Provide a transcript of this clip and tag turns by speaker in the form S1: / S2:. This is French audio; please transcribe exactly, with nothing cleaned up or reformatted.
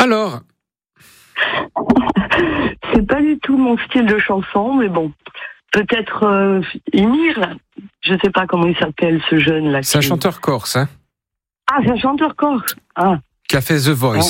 S1: Alors,
S2: C'est pas du tout mon style de chanson, mais bon. Peut-être euh, Ymir, là. Je sais pas comment il s'appelle, ce jeune là.
S1: c'est un
S2: qui-
S1: chanteur corse, hein,
S2: Ah, c'est un chanteur corse. Ah.
S1: qui a fait The Voice.